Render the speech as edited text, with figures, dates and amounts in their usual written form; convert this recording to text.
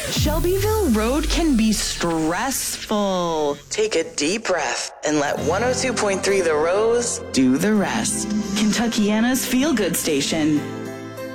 Shelbyville Road can be stressful. Take a deep breath and let 102.3 The Rose do the rest. Kentuckiana's feel-good station.